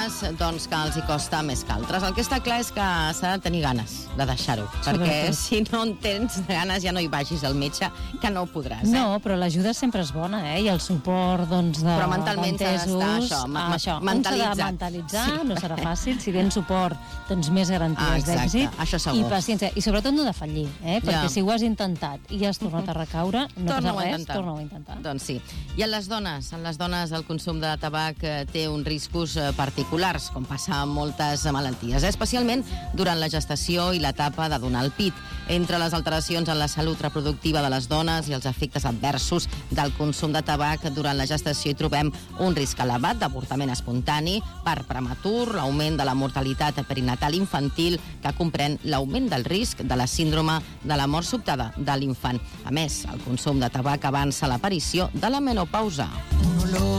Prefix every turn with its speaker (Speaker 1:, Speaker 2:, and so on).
Speaker 1: doncs que els hi costa més que altres. El que està clar és que s'ha de tenir ganes de deixar-ho, perquè si no en tens ganes ja no hi vagis al metge, que no ho podràs.
Speaker 2: No, però l'ajuda sempre és bona, i el suport d'entesos...
Speaker 1: Però mentalment s'ha d'estar
Speaker 2: mentalitzat.
Speaker 1: Un s'ha
Speaker 2: de mentalitzar, no serà fàcil. Si tens suport, doncs més garanties d'èxit.
Speaker 1: Això segur.
Speaker 2: I paciència. I sobretot no defallir, perquè si ho has intentat i has tornat a recaure, no passa res, torna-ho a intentar.
Speaker 1: Doncs sí. I en les dones el consum de tabac té uns riscos particulars, com passa amb moltes malalties, especialment durant la gestació i l'etapa de donar el pit. Entre les alteracions en la salut reproductiva de les dones i els efectes adversos del consum de tabac durant la gestació hi trobem un risc elevat d'avortament espontani, part prematur, l'augment de la mortalitat perinatal infantil, que comprèn l'augment del risc de la síndrome de la mort sobtada de l'infant. A més, el consum de tabac avança l'aparició de la menopausa.